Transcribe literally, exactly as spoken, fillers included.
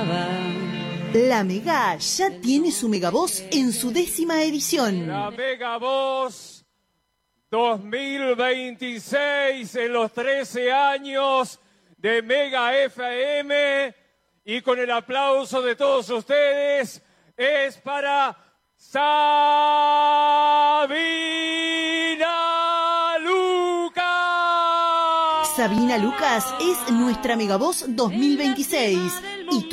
La Mega ya tiene su Megavoz en su décima edición. La Megavoz dos mil veintiséis en los trece años de Mega F M, y con el aplauso de todos ustedes es para Sabina Lucas. Sabina Lucas es nuestra Megavoz dos mil veintiséis.